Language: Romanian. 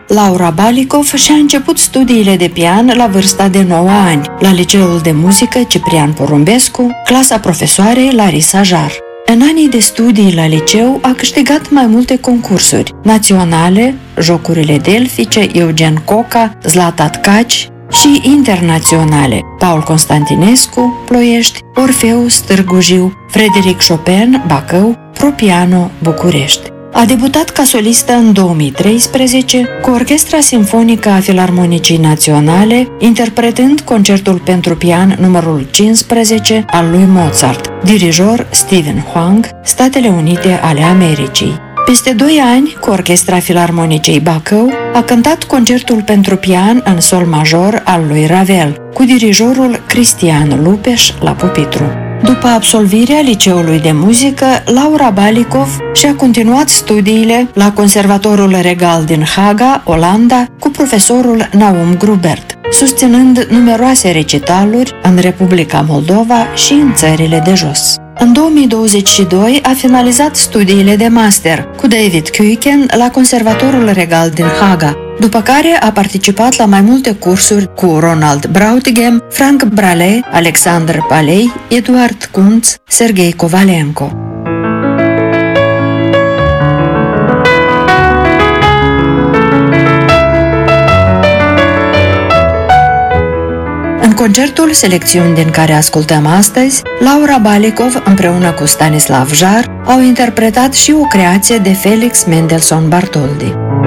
Laura Balikov și-a început studiile de pian la vârsta de 9 ani, la Liceul de Muzică Ciprian Porumbescu, clasa profesoarei Larisa Jar. În anii de studii la liceu a câștigat mai multe concursuri naționale, Jocurile Delfice, Eugen Coca, Zlata Tcaci, și internaționale, Paul Constantinescu, Ploiești, Orfeus, Târgu Jiu, Frederic Chopin, Bacău, Propiano, București. A debutat ca solistă în 2013 cu Orchestra Simfonică a Filarmonicii Naționale, interpretând concertul pentru pian numărul 15 al lui Mozart, dirijor Stephen Huang, Statele Unite ale Americii. Peste 2 ani, cu Orchestra Filarmonicei Bacău, a cântat concertul pentru pian în sol major al lui Ravel, cu dirijorul Cristian Lupeș la pupitru. După absolvirea Liceului de Muzică, Laura Balikov și-a continuat studiile la Conservatorul Regal din Haga, Olanda, cu profesorul Naum Grubert, susținând numeroase recitaluri în Republica Moldova și în țările de jos. În 2022 a finalizat studiile de master cu David Kuiken la Conservatorul Regal din Haga, după care a participat la mai multe cursuri cu Ronald Brautigam, Frank Braley, Alexandru Paley, Eduard Kuntz, Sergei Kovalenko. În concertul selecțiuni din care ascultăm astăzi, Laura Balikov împreună cu Stanislav Jar au interpretat și o creație de Felix Mendelssohn Bartholdy.